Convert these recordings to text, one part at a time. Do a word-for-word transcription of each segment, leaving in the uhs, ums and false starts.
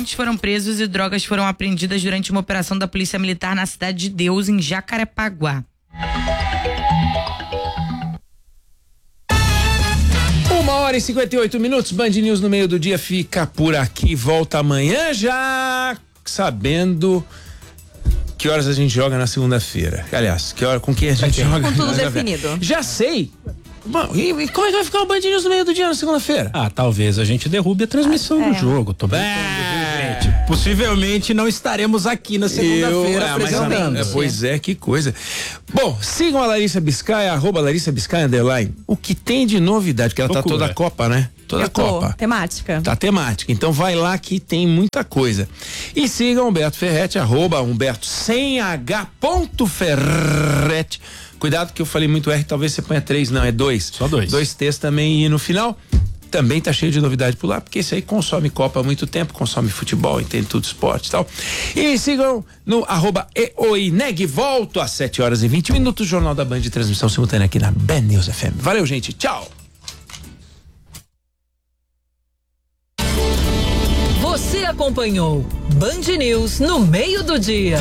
traficantes foram presos e drogas foram apreendidas durante uma operação da Polícia Militar na Cidade de Deus, em Jacarepaguá. Uma hora e cinquenta e oito minutos, Band News no meio do dia fica por aqui, volta amanhã já sabendo que horas a gente joga na segunda-feira. Aliás, que hora, com quem a gente joga? Com tudo definido. Já sei. Bom, e, e como é que vai ficar o Band News no meio do dia na segunda-feira? Ah, talvez a gente derrube a transmissão é. do jogo. Tô brincando, É. viu, gente? Possivelmente não estaremos aqui na segunda-feira ah, mas, apresentando. é, pois é, que coisa. Bom, sigam a Larissa Biscaia, arroba Larissa Biscaia, underline. O que tem de novidade, que ela Loucura. tá toda a Copa, né? Toda a Copa. Temática. Tá temática. Então vai lá que tem muita coisa. E sigam Humberto Ferretti, arroba Humberto sem H ponto Ferretti. Cuidado que eu falei muito R, talvez você ponha três, não, é dois. Só dois. Dois T's também, e no final também tá cheio de novidade por lá, porque esse aí consome Copa há muito tempo, consome futebol, entende tudo, esporte e tal. E me sigam no arroba eoineg, volto às sete horas e vinte minutos, Jornal da Band de transmissão simultânea aqui na Band News F M. Valeu, gente, tchau! Você acompanhou Band News no meio do dia.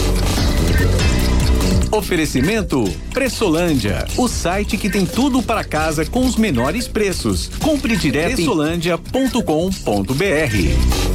Oferecimento Pressolândia, o site que tem tudo para casa com os menores preços. Compre direto em pressolândia ponto com ponto br.